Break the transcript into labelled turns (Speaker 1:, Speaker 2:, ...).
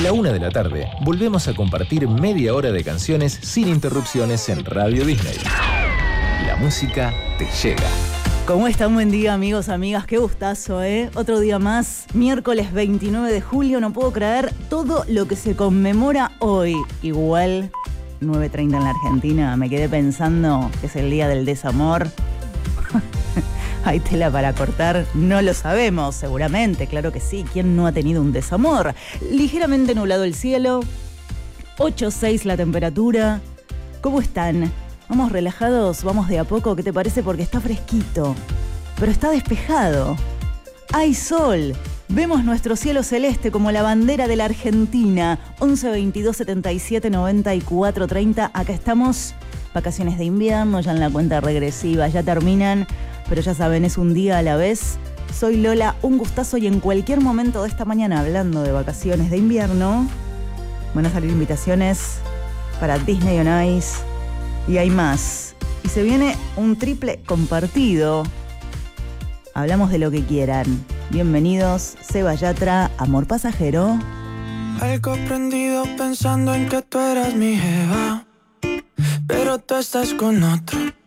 Speaker 1: la 1 de la tarde, volvemos a compartir media hora de canciones sin interrupciones en Radio Disney. La música te llega.
Speaker 2: ¿Cómo están? Buen día, amigos, amigas. Qué gustazo, ¿eh? Otro día más, miércoles 29 de julio. No puedo creer todo lo que se conmemora hoy. Igual, 9:30 en la Argentina. Me quedé pensando que es el día del desamor. Hay tela para cortar, no lo sabemos, seguramente, claro que sí. ¿Quién no ha tenido un desamor? Ligeramente nublado el cielo, 8,6 la temperatura. ¿Cómo están? ¿Vamos relajados? ¿Vamos de a poco? ¿Qué te parece? Porque está fresquito, pero está despejado. Hay sol. Vemos nuestro cielo celeste como la bandera de la Argentina. 11 22 77 94 30. Acá estamos. Vacaciones de invierno, ya en la cuenta regresiva, ya terminan. Pero ya saben, es un día a la vez. Soy Lola, un gustazo, y en cualquier momento de esta mañana, hablando de vacaciones de invierno, van a salir invitaciones para Disney on Ice y hay más. Y se viene un triple compartido. Hablamos de lo que quieran. Bienvenidos, Seba Yatra, Amor Pasajero.
Speaker 3: Algo prendido pensando en que tú eras mi jeva, pero tú estás con otro.